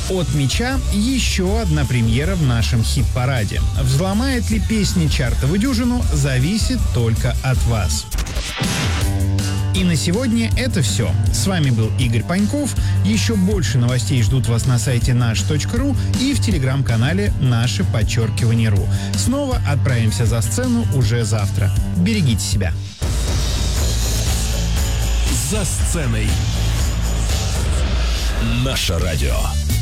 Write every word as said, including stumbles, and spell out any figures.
От мяча еще одна премьера в нашем хит-параде. Взломает ли песня чартовую дюжину, зависит только от вас. И на сегодня это все. С вами был Игорь Паньков. Еще больше новостей ждут вас на сайте наш точка ру и в телеграм-канале «Наше подчеркивание ру». Снова отправимся за сцену уже завтра. Берегите себя. За сценой. Наше радио.